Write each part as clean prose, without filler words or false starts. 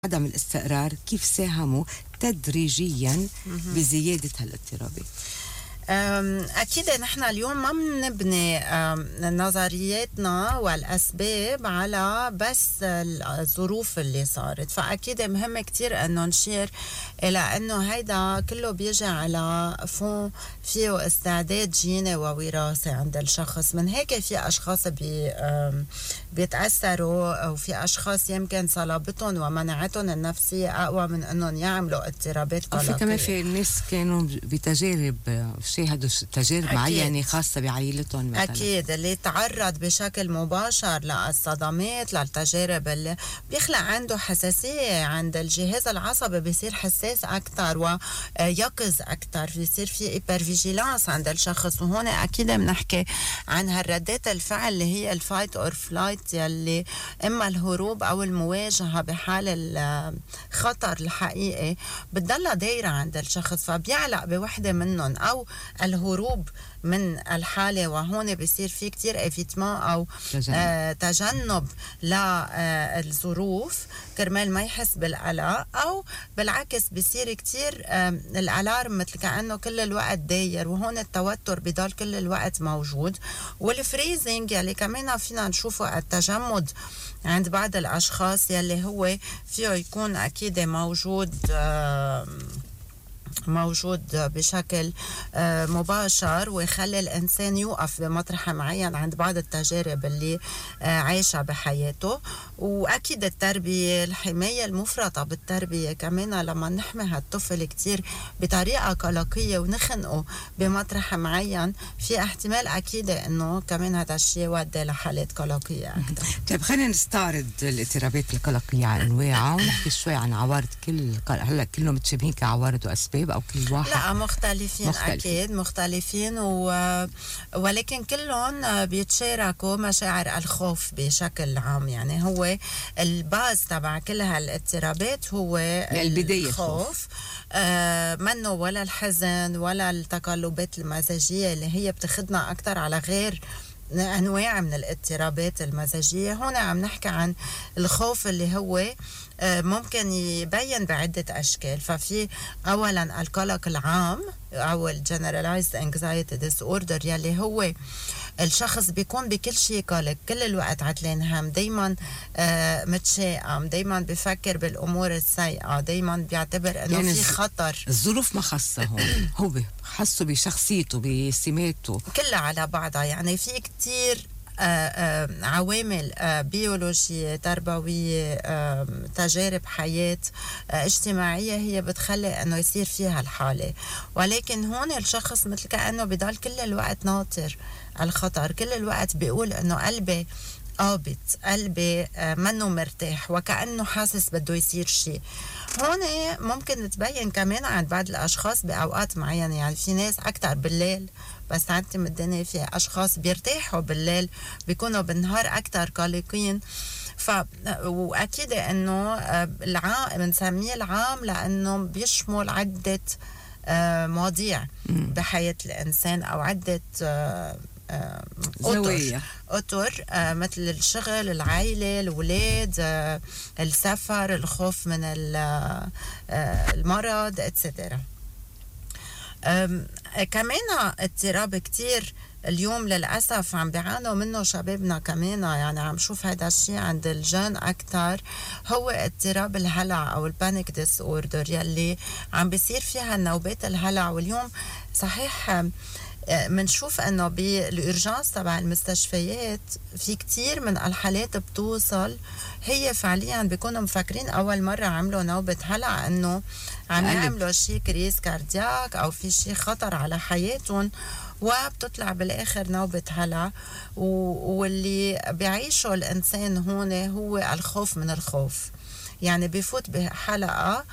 عدم الاستقرار كيف ساهموا تدريجيا بزيادة هالاضطرابات؟ أكيد نحن اليوم ما بنبني نظرياتنا والأسباب على بس الظروف اللي صارت، فأكيد مهم كتير أنه نشير إلى أنه هيدا كله بيجي على فون فيه استعداد جيني ووراثي عند الشخص. من هيك في أشخاص بيتأثروا، وفي أشخاص يمكن صلابتهم ومناعتهم النفسية أقوى من أنهم يعملوا اضطرابات قلقية. في كمان في ناس كانوا بتجارب، شاهدوا تجارب معينة خاصة بعائلتهم مثلا. أكيد اللي تعرض بشكل مباشر للصدمات، للتجارب اللي بيخلق عنده حساسية عند الجهاز العصبي، بيصير حساس أكتر ويقظ أكتر، بيصير في هايبرفيجيلانس عند الشخص. وهون أكيد بنحكي عن هالردات الفعل اللي هي الفايت أور فلايت، يلي إما الهروب أو المواجهة بحال الخطر الحقيقي بتضلها دايرة عند الشخص، فبيعلق بوحدة منهم أو الهروب من الحالة، وهون بيصير في كتير ايفيتمان أو تجنب للظروف كرمال ما يحس بالقلق، أو بالعكس بيصير كتير الألارم مثل كأنه كل الوقت داير، وهون التوتر بضل كل الوقت موجود. والفريزنج يلي كمان فينا نشوفه التجمد عند بعض الأشخاص، يلي هو فيه يكون أكيد موجود بشكل مباشر، ويخلي الإنسان يوقف بمطرح معين عند بعض التجارب اللي عايشها بحياته. وأكيد التربية، الحماية المفرطة بالتربية كمان، لما نحمي هالطفل كتير بطريقة قلقية ونخنقه بمطرح معين، في احتمال أكيد إنه كمان هذا الشيء يودي لحالات قلقية أكثر. طيب خلينا نستعرض الاضطرابات القلقية على أنواعها، ونحكي شوي عن عوارض هلا كلهم متشابهين كعوارض وأسباب أو كل واحد؟ لا، مختلفين. أكيد مختلفين، ولكن كلهم بيتشاركوا مشاعر الخوف بشكل عام. يعني هو الباز تبع كل هالاضطرابات هو البداية الخوف، منه ولا الحزن ولا التقلبات المزاجية اللي هي بتخدنا أكتر على غير أنواع من الاضطرابات المزاجية. هنا عم نحكي عن الخوف اللي هو ممكن يبين بعدة أشكال. ففي أولا القلق العام أو Generalized Anxiety Disorder، يلي هو الشخص بيكون بكل شيء قلق، كل الوقت عتلان هم، دايما متشائم، دايما بفكر بالأمور السيئة، دايما بيعتبر أنه يعني في خطر. الظروف ما خاصة هو حسوا بشخصيته بسماته كلها على بعضها. يعني في كتير عوامل بيولوجية، تربوية، تجارب حياة، اجتماعية، هي بتخلي انه يصير فيها الحالة. ولكن هون الشخص مثل كأنه بضل كل الوقت ناطر الخطر، كل الوقت بيقول انه قلبي قابض، قلبي منه مرتاح، وكأنه حاسس بده يصير شيء. هون ممكن تبين كمان عند بعض الأشخاص بأوقات معينة. يعني في ناس أكتر بالليل بس تعتم الدنيا، في أشخاص بيرتاحوا بالليل، بيكونوا بالنهار أكتر قلقين. وأكيد أنه بنسميه العام لأنه بيشمل عدة مواضيع بحياة الإنسان، أو عدة أطر مثل الشغل، العائلة، الولاد، السفر، الخوف من المرض etc. كمان اضطراب كتير اليوم للأسف عم بيعانوا منه شبابنا كمان. يعني عم شوف هذا الشيء عند الجن أكتر، هو اضطراب الهلع أو البانيك ديس اوردر، يلي عم بيصير فيها نوبات الهلع. واليوم صحيح منشوف انه بالurgence تبع المستشفيات في كتير من الحالات بتوصل هي فعليا بيكونوا مفكرين اول مرة عملوا نوبة هلع انه عم يعملوا شيء كريز كاردياك او في شيء خطر على حياتهم، وبتطلع بالاخر نوبة هلع. واللي بيعيشه الانسان هون هو الخوف من الخوف. يعني بيفوت بحلقة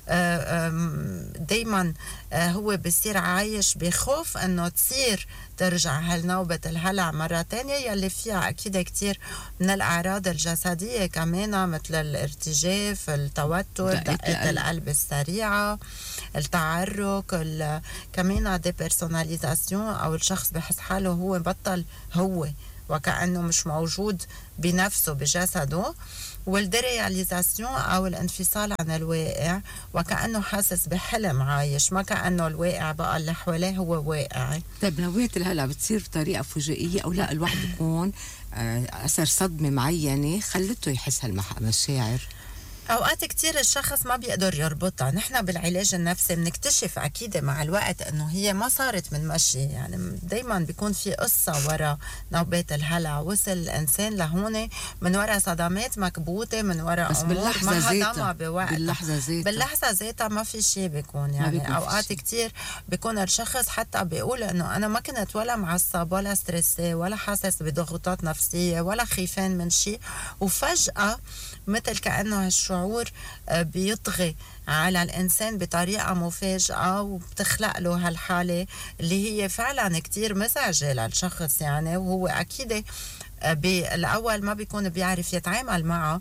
دايما هو بيصير عايش بخوف انه تصير ترجع هالنوبة الهلع مرة تانية، يلي فيها اكيد كتير من الاعراض الجسدية كمان، مثل الارتجاف، التوتر، دقات القلب السريعة، التعرك، كمان ديبرسوناليزاسيون، او الشخص بحس حاله هو بطل هو وكأنه مش موجود بنفسه بجسده، والديرياليزاسيون أو الانفصال عن الواقع، وكأنه حاسس بحلم عايش، ما كأنه الواقع بقى اللي حواليه هو واقعي. طيب نوبة الهلع بتصير بطريقة فجائية أو لا الواحد يكون أثر صدمة معينة خلته يحس هالمشاعر؟ أوقات كتير الشخص ما بيقدر يربطها. نحن بالعلاج النفسي بنكتشف أكيد مع الوقت أنه هي ما صارت من مشي، يعني دايما بيكون في قصة وراء نوبات الهلع. وصل الإنسان لهون من وراء صدمات مكبوتة، من وراء بس أمور ما هضمها بوقت. باللحظة ذاتها ما في شيء بيكون، يعني أوقات كتير بيكون الشخص حتى بيقول أنه أنا ما كنت ولا معصب ولا ستريسي ولا حاسس بضغوطات نفسية ولا خيفان من شيء، وفجأة مثل كأنه هالشعور بيطغي على الإنسان بطريقة مفاجئة وبتخلق له هالحالة اللي هي فعلا كتير مزعجة للشخص. يعني وهو أكيد بالأول ما بيكون بيعرف يتعامل معه،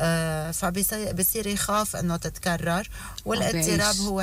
فبصير يخاف أنه تتكرر، والاضطراب هو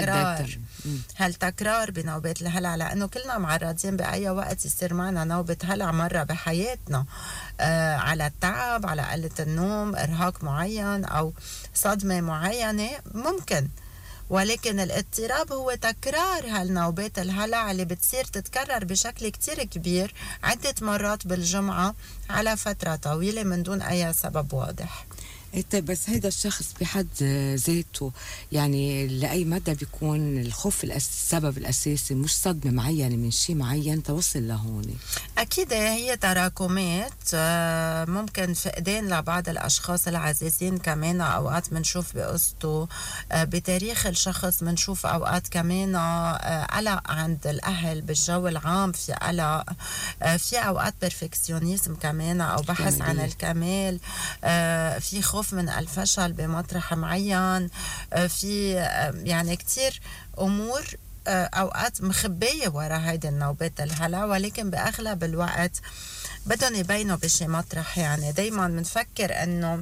هالتكرار بنوبات الهلع، لأنه كلنا معرضين بأي وقت يصير معنا نوبة هلع مرة بحياتنا، على التعب، على قلة النوم، إرهاق معين أو صدمة معينة ممكن. ولكن الاضطراب هو تكرار هالنوبات الهلع اللي بتصير تتكرر بشكل كتير كبير عدة مرات بالجمعة على فترة طويلة من دون أي سبب واضح. طيب بس هيدا الشخص بحد ذاته يعني لأي مدى بيكون الخوف السبب الأساسي مش صدمة معينة من شيء معين توصل لهون؟ أكيد هي تراكمات، ممكن فقدان لبعض الأشخاص العزيزين كمان. أوقات منشوف بقصته بتاريخ الشخص، منشوف أوقات كمان قلق عند الأهل بالجو العام، في قلق، في أوقات بيرفكسيونيزم كمان أو بحث عن الكمال، في خوف من الفشل بمطرح معين، في يعني كتير أمور أوقات مخبية وراء هيدي النوبات الهلع، ولكن بأغلب الوقت بدهم يبينوا بشي مطرح. يعني دايما منفكر أنه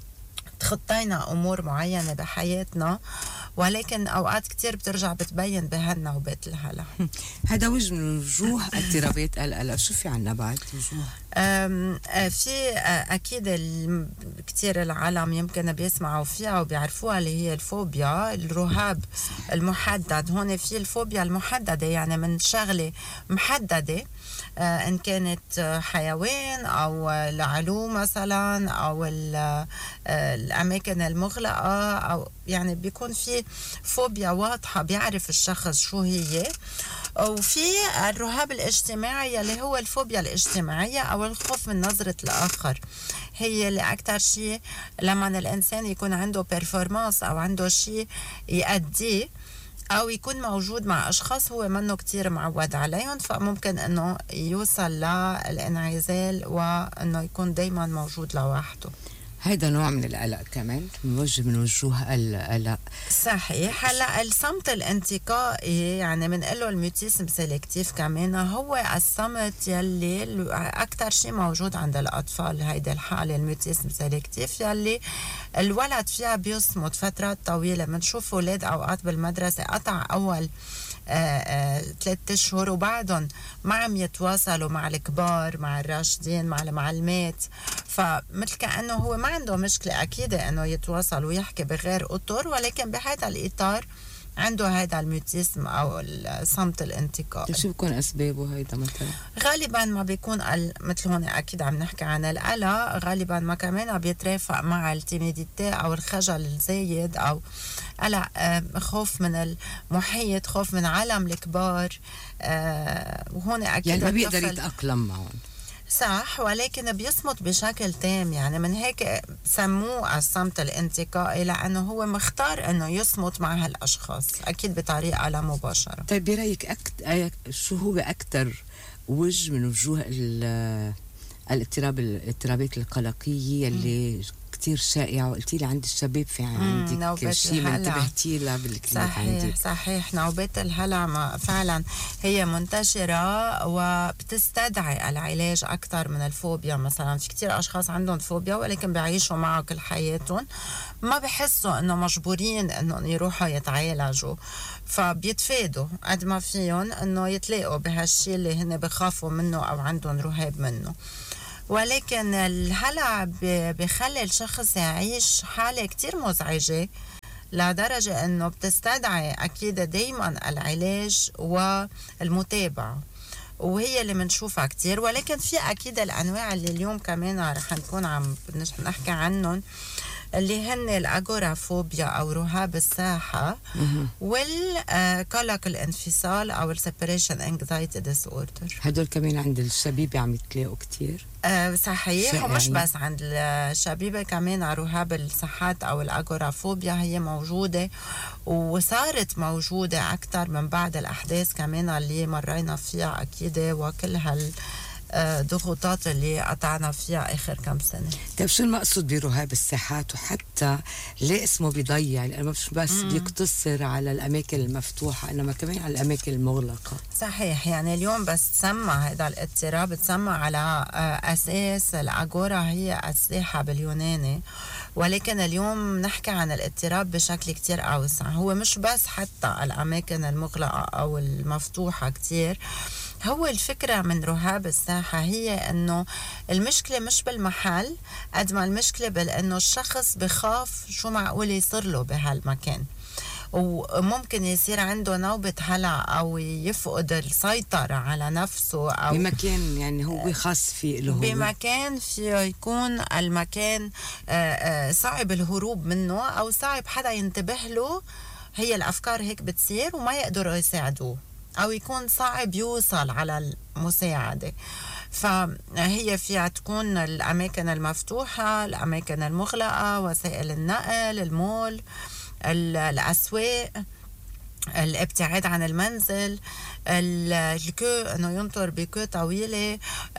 تخطينا أمور معينة بحياتنا، ولكن أوقات كتير بترجع بتبين بهالنوبات الهلع. هذا وجه من وجوه اضطرابات القلق. شو في عنا بعد وجوه؟ في أكيد كتير العالم يمكن بيسمعوا فيها وبيعرفوها، اللي هي الفوبيا، الرهاب المحدد. هون في الفوبيا المحددة، يعني من شغلة محددة، إن كانت حيوان أو العلو مثلا أو الأماكن المغلقة، أو يعني بيكون في فوبيا واضحة بيعرف الشخص شو هي. وفي الرهاب الاجتماعي اللي هو الفوبيا الاجتماعية أو الخوف من نظرة الآخر. هي اللي أكتر شيء لما الإنسان يكون عنده performance أو عنده شيء يأديه أو يكون موجود مع أشخاص هو منه كتير معود عليهم، فممكن أنه يوصل للانعزال وأنه يكون دايما موجود لوحده. هيدا نوع من القلق كمان، وجه من وجوه القلق. صحيح. هلا الصمت الانتقائي يعني بنقله الميوتيزم سيلكتيف كمان، هو الصمت يلي اكثر شيء موجود عند الاطفال. هيدا الحاله الميوتيزم سيلكتيف يلي الولد فيها بيصمت فترات طويله. بنشوف اولاد اوقات بالمدرسه قطع اول 3 أشهر وبعدهم ما عم يتواصلوا مع الكبار، مع الراشدين، مع المعلمات، فمثل كأنه هو ما عنده مشكلة أكيدة أنه يتواصل ويحكي بغير أطر، ولكن بهذا الإطار عنده هذا الميوتيزم أو الصمت الانتقائي. شو بيكون أسبابه هيدا مثلا؟ غالبا ما بيكون مثل هون أكيد عم نحكي عن القلق، غالبا ما كمان بيترافق مع التيميديتي أو الخجل الزايد أو قلق، خوف من المحيط، خوف من عالم الكبار. وهون أكيد يعني ما بيقدر يتأقلم معهم. صح، ولكن بيصمت بشكل تام. يعني من هيك سموه الصمت الانتقائي، لأنه هو مختار أنه يصمت مع هالأشخاص أكيد بطريقة لا مباشرة. طيب برأيك شو هو أكتر وجه من وجوه الاضطرابات القلقية اللي كتير شائعة، وقلتي لي عند الشباب في عندك نوبة شيء ما الهلع. انتبهتي لها بالكلينيك عندك. صحيح نوبات الهلع فعلا هي منتشرة وبتستدعي العلاج أكثر من الفوبيا. مثلا في كتير أشخاص عندهم فوبيا ولكن بيعيشوا معه كل حياتهم، ما بحسوا إنه مجبورين إنه يروحوا يتعالجوا، فبيتفادوا قد ما فيهم إنه يتلاقوا بهالشي اللي هن بخافوا منه أو عندهم رهاب منه. ولكن الهلع بخلي الشخص يعيش حالة كتير مزعجة لدرجة انه بتستدعي اكيد دايما العلاج والمتابعة، وهي اللي منشوفها كتير. ولكن في اكيد الانواع اللي اليوم كمان رح نكون عم نحكي عنهم، اللي هن الاجورافوبيا او رهاب الساحة، والقلق الانفصال او السيبريشن انكزايتي ديس اوردر. هدول كمان عند الشبيبة عم يتلاقوا كتير. صحيح، ومش بس عند الشبيبة، كمان رهاب الساحات او الاجورافوبيا هي موجودة وصارت موجودة اكثر من بعد الاحداث كمان اللي مرينا فيها اكيد، وكل ضغوطات اللي قطعنا فيها آخر كم سنة. طيب شو المقصود برهاب الساحات، وحتى ليه اسمه بيضيع؟ لأنه مش بس بيقتصر على الأماكن المفتوحة إنما كمان على الأماكن المغلقة. صحيح، يعني اليوم بس تسمى هذا الاضطراب تسمى على أساس الأجورا هي الساحة باليوناني، ولكن اليوم نحكي عن الاضطراب بشكل كتير أوسع. هو مش بس حتى الأماكن المغلقة أو المفتوحة كتير. هو الفكرة من رهاب الساحة هي انه المشكلة مش بالمحل قد ما المشكلة بانه الشخص بخاف شو معقول يصير له بهالمكان، وممكن يصير عنده نوبة هلع أو يفقد السيطرة على نفسه، أو بمكان يعني هو خاص فيه له، بمكان فيه يكون المكان صعب الهروب منه أو صعب حدا ينتبه له. هي الأفكار هيك بتصير وما يقدروا يساعدوه، أو يكون صعب يوصل على المساعدة. فهي فيها تكون الأماكن المفتوحة، الأماكن المغلقة، وسائل النقل، المول، الأسواق، الابتعاد عن المنزل، الكو انه ينطر بكو طويله،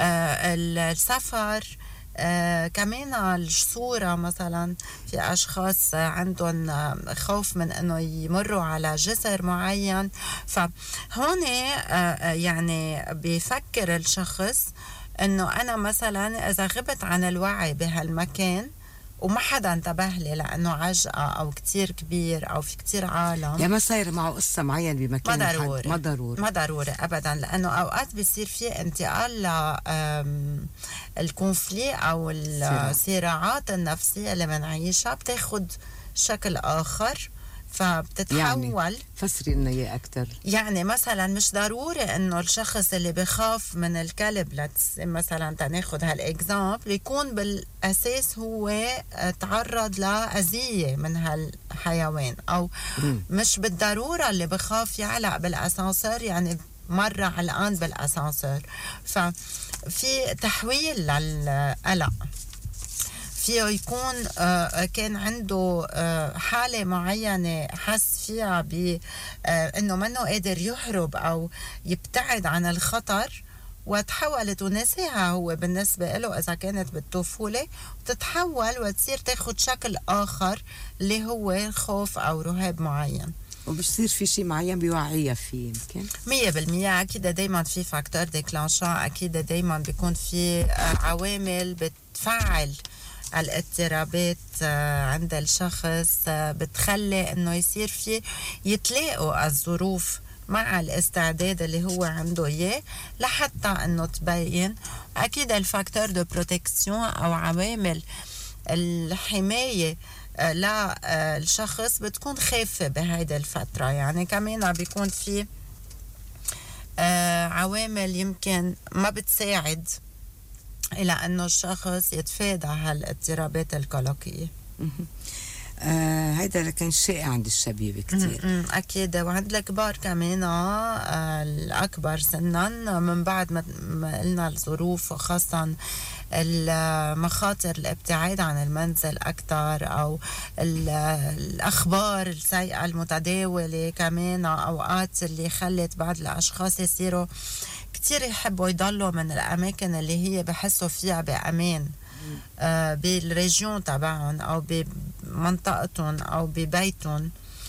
السفر، كمان الصورة. مثلا في أشخاص عندهم خوف من أنه يمروا على جسر معين، فهون يعني بيفكر الشخص أنه أنا مثلا إذا غبت عن الوعي بهالمكان وما حدا انتبه لي لأنه عجقة أو كتير كبير أو في كتير عالم، يعني ما صاير معه قصة معين بمكان، ما ضروري أبدا، لأنه أوقات بيصير في انتقال الكونفلي أو الصراعات النفسية اللي بنعيشها بتاخد شكل آخر، فبتتحول. يعني فسري لنا اياه اكثر. يعني مثلا مش ضروري انه الشخص اللي بخاف من الكلب مثلا تناخد هالاكزامبل يكون بالاساس هو تعرض لاذيه من هالحيوان، او مش بالضروره اللي بخاف يعلق بالاسانسير يعني مره علقان بالاسانسير. ففي تحويل للقلق، فيه يكون كان عنده حالة معينة حس فيها بأنه منه قادر يهرب أو يبتعد عن الخطر، وتحولت ونسيها هو بالنسبة له إذا كانت بالطفولة، وتتحول وتصير تاخد شكل آخر اللي هو خوف أو رهاب معين، وبصير في شيء معين بيوعيها فيه. يمكن 100% أكيد دايما في فاكتور ديكلانشان، أكيد دايما بيكون في عوامل بتفعل الاضطرابات عند الشخص، بتخلي انه يصير في يتلاقوا الظروف مع الاستعداد اللي هو عنده اياه لحتى انه تبين. اكيد الفاكتور دو بروتكسيون او عوامل الحماية للشخص بتكون خافة بهيدا الفترة. يعني كمان بيكون في عوامل يمكن ما بتساعد إلى أنه الشخص يتفادى هالاضطرابات القلقية. هيدا كان شائع عند الشبيبة كتير. أكيد، وعند الكبار كمان الأكبر سنا من بعد ما قلنا الظروف، خاصة المخاطر الابتعاد عن المنزل أكتر، أو الأخبار السيئة المتداولة كمان أوقات اللي خلت بعض الأشخاص يصيروا كتير يحبوا يضلوا من الأماكن اللي هي بحسوا فيها بأمان بالريجيون تبعهم أو بمنطقتهم أو ببيتهم.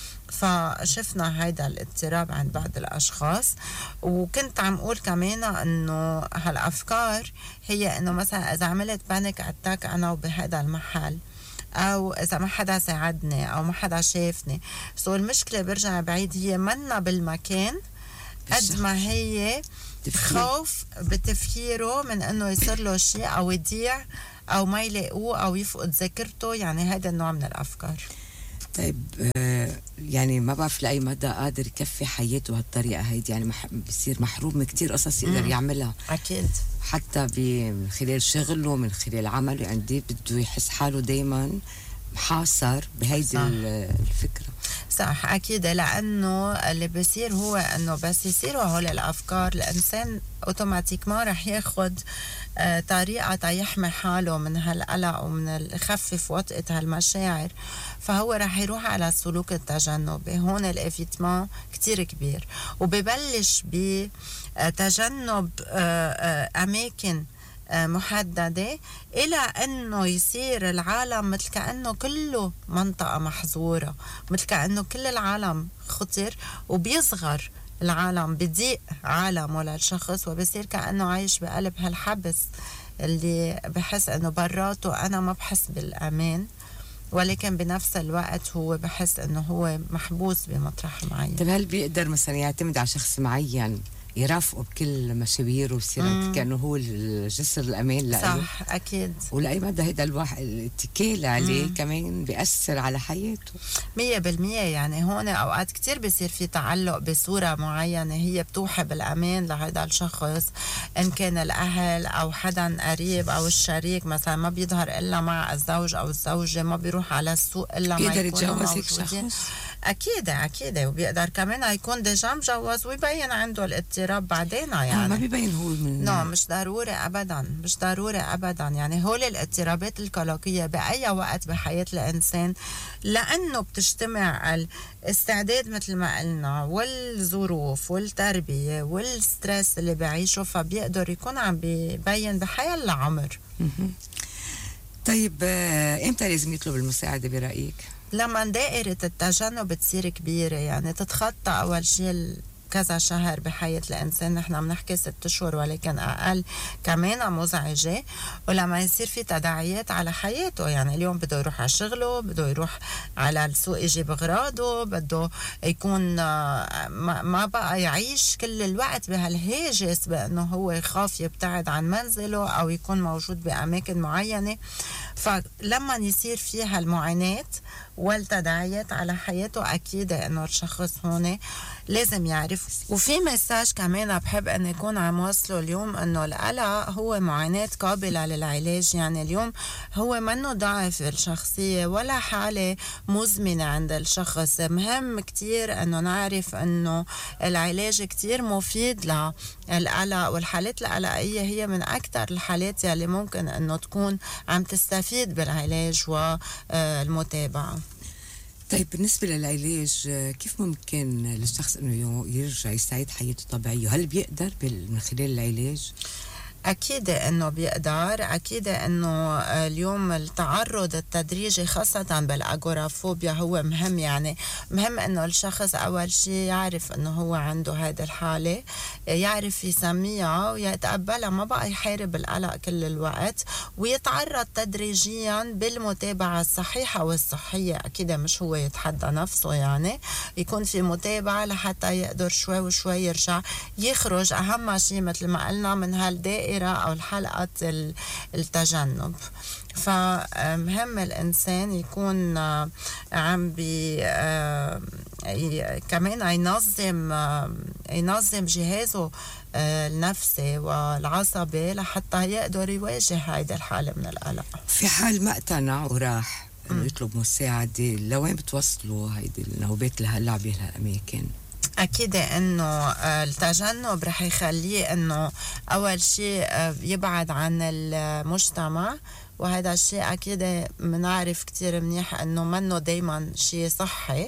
فشفنا هيدا الاضطراب عند بعض الأشخاص. وكنت عم أقول كمان إنه هالأفكار هي إنه مثلا إذا عملت بانيك أتاك أنا وبهذا المحل، أو إذا ما حدا ساعدني أو ما حدا شافني، المشكلة برجع بعيد هي منا بالمكان قد ما هي خوف بتفكيره من إنه يصير له شيء أو يضيع أو ما يلاقوه أو يفقد ذاكرته. يعني هذا النوع من الأفكار. طيب يعني ما بعرف لأي مدى قادر يكفي حياته بهالطريقة هيدي، يعني بصير محروم من كتير قصص يقدر يعملها. أكيد. حتى من خلال شغله، من خلال عمله، عندي بده يحس حاله دايما محاصر بهيدي الفكرة. صح، أكيد. لأنه اللي بيصير هو أنه بس يصيروا هول الأفكار الإنسان أوتوماتيكما رح ياخد طريقة تيحمي حاله من هالقلق ومن يخفف وطئة هالمشاعر، فهو رح يروح على السلوك التجنبي. هون الإفيتمان كتير كبير، وببلش بتجنب أماكن محددة إلى أنه يصير العالم مثل كأنه كله منطقة محظورة، مثل كأنه كل العالم خطر، وبيصغر العالم، بضيق عالمه للشخص، وبصير كأنه عايش بقلب هالحبس اللي بحس أنه براته أنا ما بحس بالأمان، ولكن بنفس الوقت هو بحس أنه هو محبوس بمطرح معين. طيب هل بيقدر مثلا يعتمد على شخص معين يرافقه بكل مشاويره ويصير كأنه هو الجسر الأمان له؟ صح، أكيد. ولأي مدى هيدا الواحد الاتكال عليه كمان بيأثر على حياته 100%. يعني هون أوقات كتير بيصير في تعلق بصورة معينة هي بتوحي بالأمان لهذا الشخص، إن كان الأهل أو حدا قريب أو الشريك مثلا ما بيظهر إلا مع الزوج أو الزوجة، ما بيروح على السوق إلا ما يكونوا موجودين. أكيد. وبيقدر كمان يكون ديجا مجوز ويبين عنده الاضطراب بعدين. يعني ما بيبين هو من مش ضروري أبدا. يعني هول الاضطرابات القلقية بأي وقت بحياة الإنسان، لأنه بتجتمع الاستعداد مثل ما قلنا والظروف والتربية والستريس اللي بعيشه، فبيقدر يكون عم بيبين بحياة العمر. طيب إمتى لازم يطلب المساعدة برأيك؟ لما دائرة التجنب تصير كبيرة، يعني تتخطى أول شيء كذا شهر بحياة الإنسان، نحن بنحكي 6 أشهر ولكن أقل، كمان مزعجة. ولما يصير في تداعيات على حياته، يعني اليوم بده يروح على شغله، بده يروح على السوق يجيب أغراضه، بده يكون ما بقى يعيش كل الوقت بهالهاجس بأنه هو يخاف يبتعد عن منزله أو يكون موجود بأماكن معينة. فلما يصير فيها المعاناة والتداعيات على حياته، أكيد أنه الشخص هون لازم يعرف. وفي مساج كمان بحب أن يكون عم وصله اليوم، أنه القلق هو معاناة قابلة للعلاج. يعني اليوم هو منه ضعف الشخصية ولا حالة مزمنة عند الشخص. مهم كتير أنه نعرف أنه العلاج كتير مفيد للقلق، والحالات القلقية هي من أكثر الحالات يلي ممكن أنه تكون عم تستفيد بالعلاج والمتابعة. طيب بالنسبة للعلاج، كيف ممكن للشخص أنه يرجع يستعيد حياته طبيعية؟ هل بيقدر من خلال العلاج؟ أكيد أنه بيقدر. أكيد أنه اليوم التعرض التدريجي خاصة بالأغورافوبيا هو مهم. يعني مهم أنه الشخص أول شيء يعرف أنه هو عنده هذه الحالة، يعرف يسميها ويتقبلها، ما بقى يحارب القلق كل الوقت، ويتعرض تدريجيا بالمتابعة الصحيحة والصحية. أكيد مش هو يتحدى نفسه، يعني يكون في متابعة لحتى يقدر شوي وشوي يرجع يخرج أهم شيء مثل ما قلنا من هالدائرة أو الحلقة التجنب. فمهم الإنسان يكون عم كمان ينظم جهازه النفسي والعصبي لحتى يقدر يواجه هيدا الحالة من القلق. في حال ما اقتنع وراح انه يطلب مساعدة، لوين بتوصلوا هيدي النوبات الهلع بهالأماكن؟ أكيد أنه التجنب رح يخليه أنه أول شيء يبعد عن المجتمع، وهذا الشيء أكيد منعرف كتير منيح أنه منه دايما شيء صحي.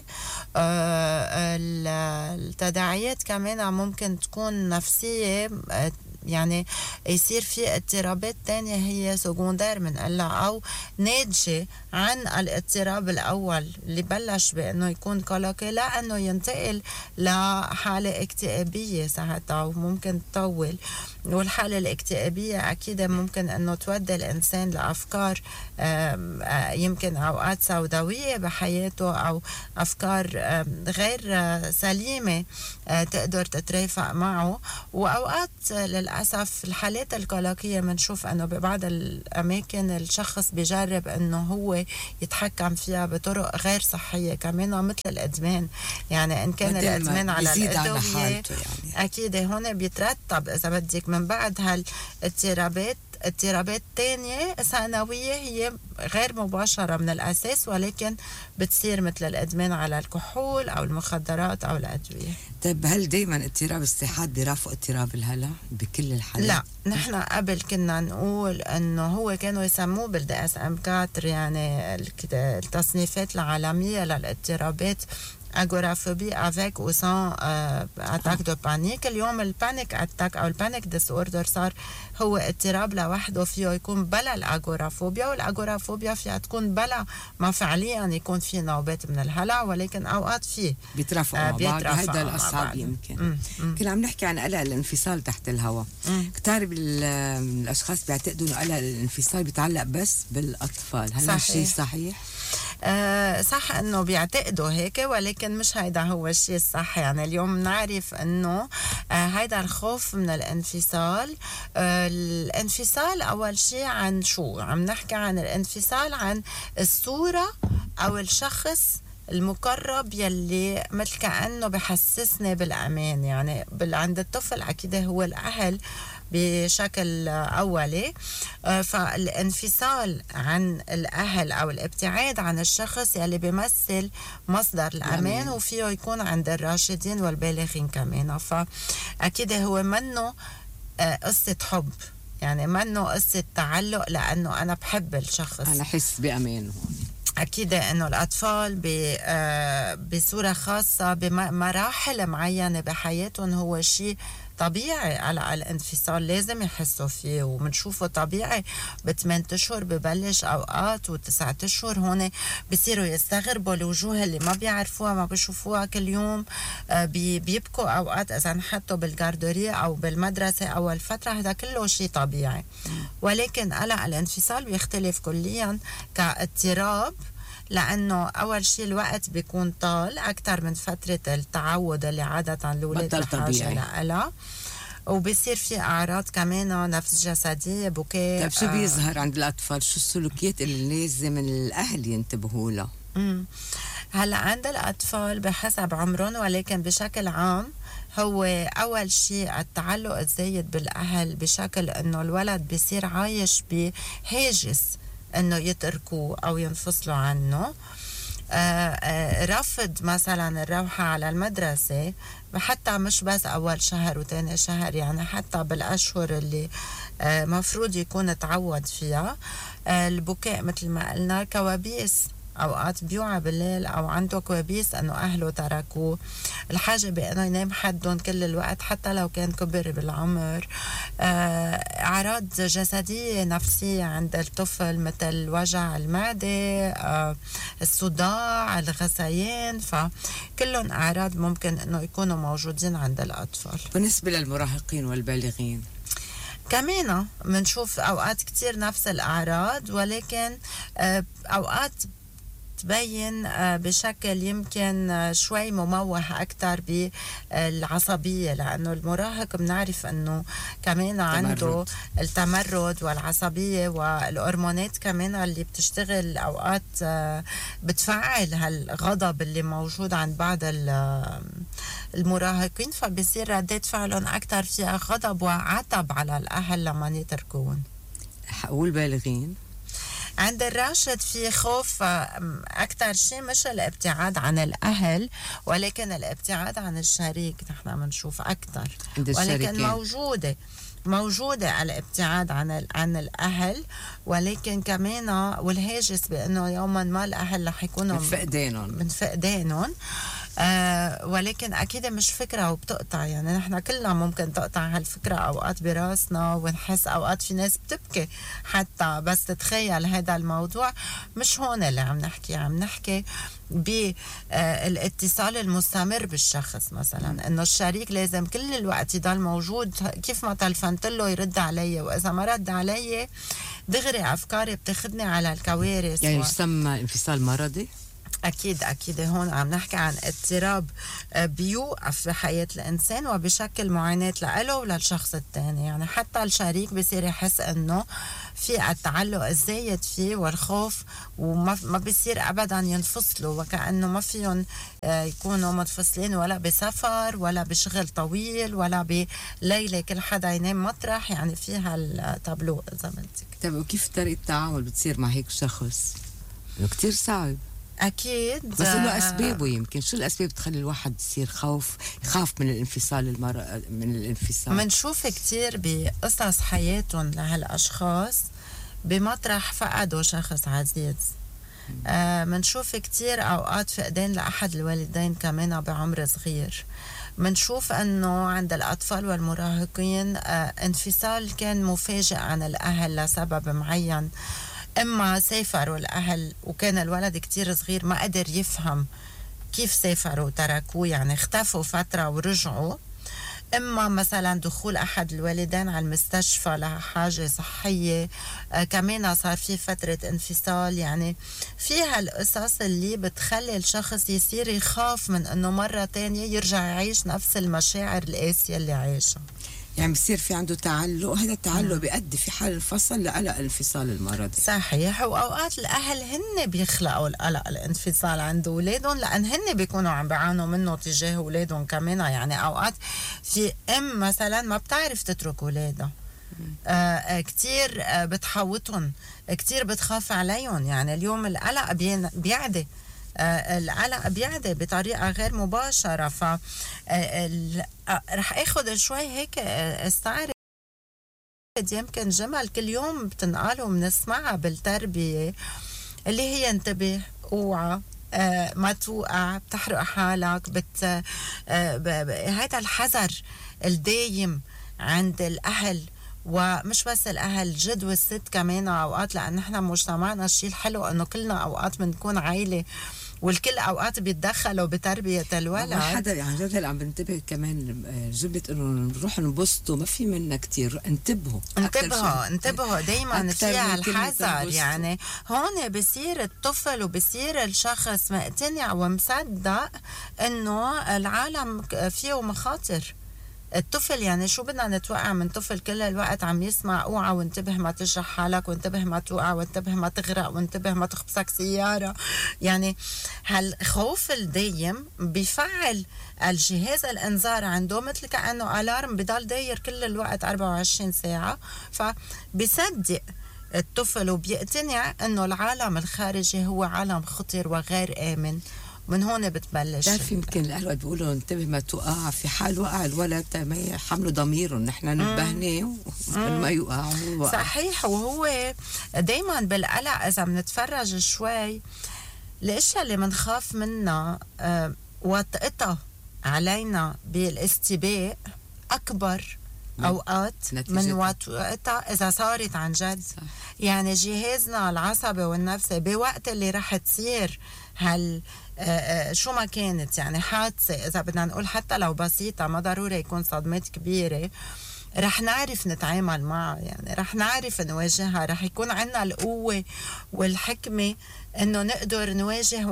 التداعيات كمان ممكن تكون نفسية يعني يصير في اضطرابات تانية هي سكوندير منقلها أو ناتجة عن الاضطراب الأول اللي بلش بأنه يكون قلقي لأنه ينتقل لحالة اكتئابية ساعتها وممكن تطول. والحالة الاكتئابية أكيد ممكن أنه تودي الإنسان لأفكار يمكن أوقات سوداوية بحياته أو أفكار غير سليمة تقدر تترافق معه. وأوقات للأسف الحالات القلقية منشوف أنه ببعض الأماكن الشخص بيجرب أنه هو يتحكم فيها بطرق غير صحية كمان مثل الإدمان. يعني إن كان الإدمان على الأدوية يعني. أكيد هون بيترتب إذا بدك من بعد اضطرابات تانية ثانوية هي غير مباشرة من الأساس ولكن بتصير مثل الإدمان على الكحول أو المخدرات أو الأدوية. طيب هل دايما اضطراب الصحات بيرافق اضطراب الهلع بكل الحالات؟ لا، نحن قبل كنا نقول انه هو كانوا يسموه بالDSM-4 يعني التصنيفات العالمية للاضطرابات اغورافوبي افيك او سان اتاك دو بانيك. اليوم البانيك اتاك او البانيك ديس اوردر صار هو اضطراب لوحده فيه يكون بلا الاغورافوبيا، والاغورافوبيا فيها تكون بلا ما فعليا يكون في نوبات من الهلع ولكن اوقات فيه بيترافقوا مع بعض. هذا الاصعب يمكن. كنا عم نحكي عن قلق الانفصال تحت الهواء. كتير من الاشخاص بيعتقدوا انه قلق الانفصال بيتعلق بس بالاطفال، هل هالشيء صحيح؟ صح انه بيعتقدوا هيك ولكن مش هيدا هو الشيء الصح. يعني اليوم نعرف انه هيدا الخوف من الانفصال. الانفصال اول شيء عن شو عم نحكي؟ عن الانفصال عن الصورة او الشخص المقرب يلي مثل كأنه بحسسني بالأمان. يعني عند الطفل أكيد هو الأهل بشكل أولي. فالانفصال عن الأهل أو الابتعاد عن الشخص يلي بيمثل مصدر الأمان وفيه يكون عند الراشدين والبالغين كمان. فأكيد هو منه قصة حب، يعني منه قصة تعلق لأنه أنا بحب الشخص، أنا أحس بأمان. أكيد أنه الأطفال بصورة خاصة بمراحل معينة بحياتهم هو شيء طبيعي. على الانفصال لازم يحسوا فيه ومنشوفه طبيعي. ب8 أشهر ببلش أوقات و9 أشهر هون بصيروا يستغربوا الوجوه اللي ما بيعرفوها ما بيشوفوها كل يوم. بيبكوا أوقات إذا انحطوا بالجاردورية أو بالمدرسة أول فترة. هذا كله شيء طبيعي. ولكن قلق الانفصال بيختلف كليا كاضطراب لأنه أول شيء الوقت بيكون طال أكثر من فترة التعود اللي عادة الأولاد بحاجة لها. وبيصير في أعراض كمان نفس جسدية، بكاء. طيب شو بيظهر عند الأطفال؟ شو السلوكيات اللي لازم الأهل ينتبهوا لها؟ هلا عند الأطفال بحسب عمرهم ولكن بشكل عام هو أول شيء التعلق الزايد بالأهل بشكل أنه الولد بيصير عايش بهاجس انه يتركوه او ينفصلوا عنه. رفض مثلا الروحة على المدرسة حتى مش بس اول شهر وتاني شهر، يعني حتى بالاشهر اللي مفروض يكون تعود فيها. البكاء مثل ما قلنا، كوابيس اوقات بيوعى بالليل او عنده كوابيس انه اهله تركوه، الحاجه بانه ينام حدهم كل الوقت حتى لو كان كبر بالعمر. اعراض جسديه نفسيه عند الطفل مثل وجع المعده، الصداع، الغثيان، فكلهم اعراض ممكن انه يكونوا موجودين عند الاطفال. بالنسبه للمراهقين والبالغين كمان منشوف اوقات كتير نفس الاعراض ولكن اوقات تبين بشكل يمكن شوي مموه أكتر بالعصبية، لأنه المراهق بنعرف أنه كمان عنده التمرد والعصبية والهرمونات كمان اللي بتشتغل أوقات بتفعل هالغضب اللي موجود عند بعض المراهقين، فبصير ردات فعلهم أكتر فيها غضب وعتب على الأهل لما يتركون. والبالغين عند الراشد في خوف أكتر شيء مش الابتعاد عن الأهل ولكن الابتعاد عن الشريك. نحن بنشوف أكتر ولكن موجودة الابتعاد عن الأهل، ولكن كمان والهاجس بأنه يوما ما الأهل رح يكونوا من فقدانهم. ولكن أكيد مش فكرة وبتقطع، يعني نحن كلنا ممكن تقطع هالفكرة أوقات براسنا ونحس أوقات في ناس بتبكي حتى بس تتخيل هذا الموضوع. مش هون اللي عم نحكي بالاتصال المستمر بالشخص، مثلا انه الشريك لازم كل الوقت يضل موجود، كيف ما تلفنت له يرد علي، واذا ما رد علي دغري افكاري بتاخذني على الكوارث. يعني يسمى انفصال مرضي. أكيد هون عم نحكي عن اضطراب بيوقف في حياة الإنسان وبشكل معاناة له وللشخص الثاني. يعني حتى الشريك بصير يحس إنه في التعلق الزايد فيه والخوف، وما بيصير أبدا ينفصلوا، وكأنه ما فيهم يكونوا منفصلين ولا بسفر ولا بشغل طويل ولا بليلة كل حدا ينام مطرح، يعني فيها التابلو إذا بدك. طيب وكيف طريقة التعامل بتصير مع هيك شخص؟ إنه كتير صعب. أكيد، بس له أسبابه. يمكن شو الأسباب تخلي الواحد يصير يخاف من الانفصال من الانفصال؟ منشوف كتير بقصص حياتهم لهالأشخاص بمطرح فقدوا شخص عزيز. منشوف كتير أوقات فقدان لأحد الوالدين كمان بعمر صغير. منشوف أنه عند الأطفال والمراهقين انفصال كان مفاجئ عن الأهل لسبب معين، إما سافروا الأهل وكان الولد كتير صغير ما قدر يفهم كيف سافروا وتركوه، يعني اختفوا فترة ورجعوا، إما مثلا دخول أحد الوالدين على المستشفى لحاجة صحية، كمان صار في فترة انفصال. يعني فيها القصص اللي بتخلي الشخص يصير يخاف من أنه مرة تانية يرجع يعيش نفس المشاعر القاسية اللي عايشها. يعني بصير في عنده تعلق، هذا التعلق بيؤدي في حال الفصل لقلق الانفصال المرضي. صحيح. واوقات الاهل هن بيخلقوا القلق الانفصال عند اولادهم، لان هن بيكونوا عم بيعانوا منه تجاه اولادهم كمان. يعني اوقات في ام مثلا ما بتعرف تترك اولادها، كتير بتحوطهم، كتير بتخاف عليهم. يعني اليوم القلق بيعدي، القلق بيعدي بطريقة غير مباشرة. ف رح اخذ شوي هيك استعرض يمكن جمل كل يوم بتنقال وبنسمعها بالتربية، اللي هي انتبه، اوعى، ما توقع، بتحرق حالك، هذا الحذر الدايم عند الأهل. ومش بس الأهل، الجد والست كمان أوقات، لأن نحن مجتمعنا الشيء الحلو أنه كلنا أوقات بنكون عائلة والكل أوقات بيتدخلوا بتربية الولد. حدا يعني جد عم بنتبه كمان جملة إنه نروح نبسطوا ما في منا كتير. انتبهوا دايما فيها الحذر. يعني هون بصير الطفل وبصير الشخص مقتنع ومصدق إنه العالم فيه مخاطر. الطفل يعني شو بدنا نتوقع من طفل كل الوقت عم يسمع اوعى وانتبه ما تجرح حالك وانتبه ما توقع وانتبه ما تغرق وانتبه ما تخبصك سيارة. يعني هالخوف الدايم بيفعل الجهاز الانذار عنده مثل كأنه الارم بضل داير كل الوقت 24 ساعة، فبيصدق الطفل وبيقتنع انه العالم الخارجي هو عالم خطر وغير آمن. من هون بتبلش. بتعرف يمكن الأهل بيقولوا انتبه ما توقع، في حال وقع الولد ما يحملوا ضميرهم، نحن نبهناه ما يوقع. صحيح. وهو دايما بالقلق إذا بنتفرج شوي الاشياء اللي منخاف منها وطئتها علينا بالاستباء أكبر أوقات من وقتها إذا صارت عن جد. صح. يعني جهازنا العصبي والنفسي بوقت اللي رح تصير شو ما كانت، يعني حادثة إذا بدنا نقول حتى لو بسيطة، ما ضروري يكون صدمات كبيرة، رح نعرف نتعامل معها. يعني رح نعرف نواجهها، رح يكون عنا القوة والحكمة إنه نقدر نواجه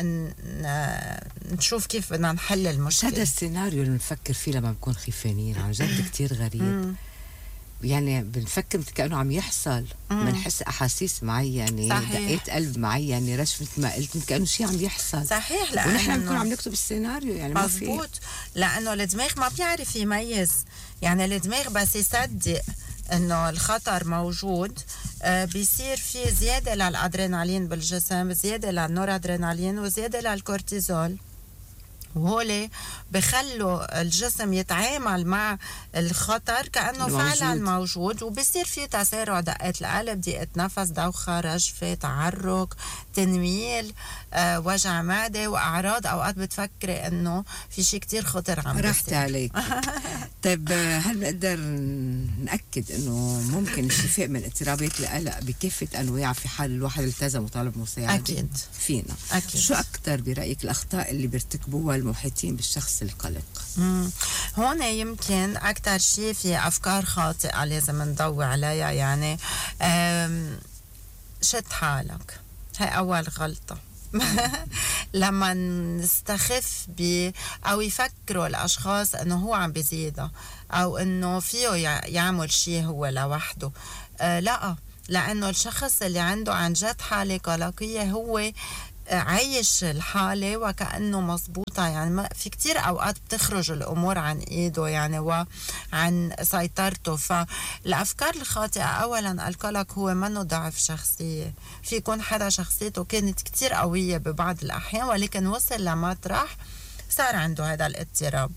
ونشوف كيف بدنا نحل المشكلة. هذا السيناريو اللي بنفكر فيه لما بنكون خيفانين عن جد كتير غريب. يعني بنفكر كأنه عم يحصل، بنحس أحاسيس معينة، دقات قلب معينة، رشفة ما قلت كأنه شيء عم يحصل. صحيح. ونحن بنكون عم نكتب السيناريو. يعني مزبوط، لأنه الدماغ ما بيعرف يميز. يعني الدماغ بس يصدق انه الخطر موجود بيصير في زيادة للأدرينالين بالجسم، زيادة للنورادرينالين وزيادة للكورتيزول، وهولي بخلوا الجسم يتعامل مع الخطر كأنه فعلا موجود، وبصير في تسارع دقات القلب، ضيقة نفس، دوخة، رجفة، تعرق، تنميل، وجع معدة، وأعراض أوقات بتفكري إنه في شيء كتير خطر عم بيصير. رحت عليك. طيب هل بنقدر نأكد إنه ممكن الشفاء من اضطرابات القلق بكافة أنواع في حال الواحد التزم وطلب مساعدة؟ أكيد فينا. أكيد. شو أكتر برأيك الأخطاء اللي بيرتكبوها المحيطين بالشخص القلق؟ هون يمكن أكتر شيء في أفكار خاطئة لازم نضوي عليها. يعني شد حالك، هاي أول غلطة. لما نستخف أو يفكروا الأشخاص أنه هو عم بيزيدها أو أنه فيه يعمل شيء هو لوحده، لا، لأنه الشخص اللي عنده عن جد حالة قلقية هو عايش الحالة وكأنه مضبوطة. يعني في كتير أوقات بتخرج الأمور عن إيده يعني وعن سيطرته. فالأفكار الخاطئة، أولا القلق هو منه ضعف شخصية. في يكون حدا شخصيته كانت كتير قوية ببعض الأحيان ولكن وصل لمطرح صار عنده هذا الاضطراب.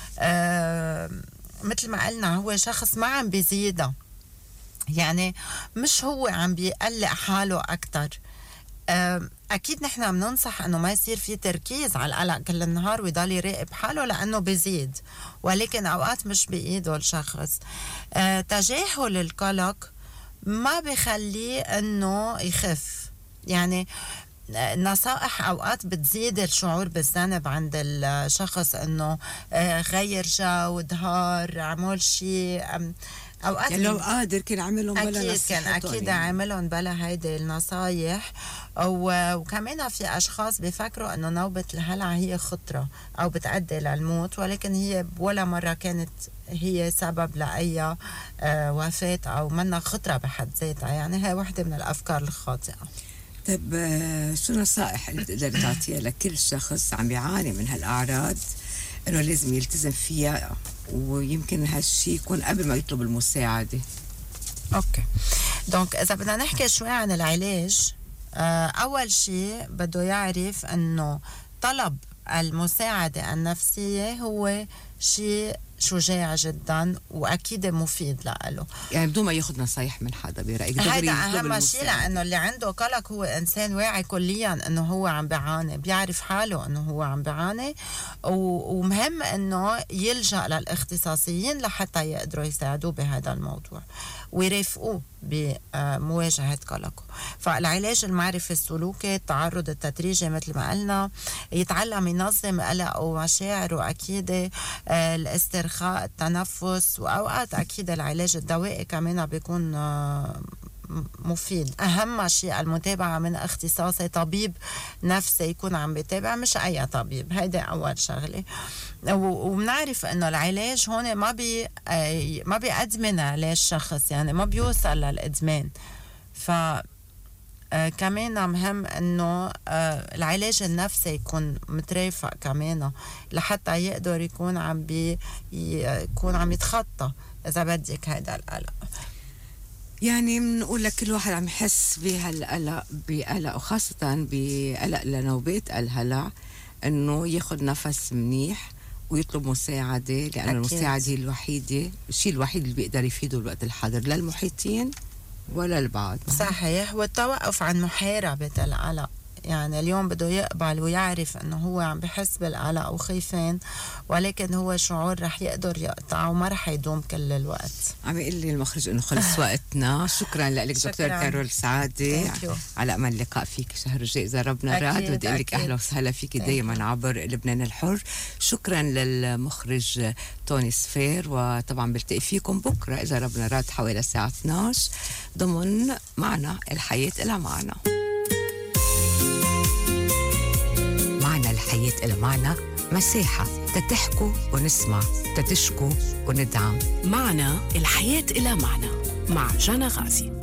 مثل ما قلنا هو شخص ما عم بيزيدها، يعني مش هو عم بيقلق حاله أكتر. أكيد نحن بننصح أنه ما يصير في تركيز على القلق كل النهار ويضل يراقب حاله لأنه بيزيد، ولكن أوقات مش بإيده الشخص. تجاهل القلق ما بيخليه أنه يخف. يعني نصائح أوقات بتزيد الشعور بالذنب عند الشخص، أنه غير جو، ظهر، عمل شيء. أوقات يعني لو قادر كان عملهم بلا أكيد كان أكيد عملهم بلا هيدي النصايح. وكمان في أشخاص بيفكروا أنه نوبة الهلع هي خطرة أو بتؤدي للموت، ولكن هي ولا مرة كانت هي سبب لأي وفاة أو منها خطرة بحد ذاتها. يعني هي واحدة من الأفكار الخاطئة. طيب شو نصائح اللي بتقدر تعطيها لكل شخص عم يعاني من هالأعراض إنه لازم يلتزم فيها، ويمكن هالشي يكون قبل ما يطلب المساعدة؟ أوكي، دونك إذا بدنا نحكي شوي عن العلاج، أول شيء بده يعرف أنه طلب المساعدة النفسية هو شيء شجاع جدا وأكيد مفيد له. يعني بدون ما ياخد نصايح من حدا برأيك؟ هذا أهم شيء، لأنه اللي عنده قلق هو إنسان واعي كليا أنه هو عم بيعاني، بيعرف حاله أنه هو عم بيعاني، ومهم أنه يلجأ للاختصاصيين لحتى يقدروا يساعدوه بهذا الموضوع ويرافقوه بمواجهة قلقه. فالعلاج المعرفي السلوكي، التعرض التدريجي مثل ما قلنا، يتعلم ينظم قلقه ومشاعره، أكيد الاسترخاء، التنفس، وأوقات أكيد العلاج الدوائي كمان بيكون مفيد. أهم شيء المتابعة من اختصاصي، طبيب نفسي يكون عم بيتابع، مش أي طبيب. هيدا أول شغلة. وبنعرف إنه العلاج هون ما بيأدمن عليه الشخص، يعني ما بيوصل للإدمان. كمان مهم إنه العلاج النفسي يكون مترافق كمان لحتى يقدر يكون عم يتخطى إذا بدك هيدا القلق. يعني بنقول لك كل واحد عم يحس بقلق وخاصة بقلق لنوبات الهلع، إنه ياخد نفس منيح ويطلب مساعدة، لأن المساعدة هي الشيء الوحيد اللي بيقدر يفيده الوقت الحاضر للمحيطين ولا البعض. صحيح. والتوقف عن محاربة القلق، يعني اليوم بده يقبل ويعرف انه هو عم بحس بالقلق وخيفان، ولكن هو شعور رح يقدر يقطع وما رح يدوم كل الوقت. عم يقول لي المخرج انه خلص وقتنا. شكرا لك دكتور كارول سعادة، على امل اللقاء فيك شهر الجاي اذا ربنا راد. بدي اقول لك اهلا وسهلا فيك دائما عبر لبنان الحر. شكرا للمخرج توني سفير، وطبعا بلتقي فيكم بكره اذا ربنا راد حوالي الساعه 12 ضمن معنا الحياة إلى معنا. معنا الحياة إلى معنا، مساحة تتحكوا ونسمع، تتشكوا وندعم. معنا الحياة إلى معنا مع جانا غازي.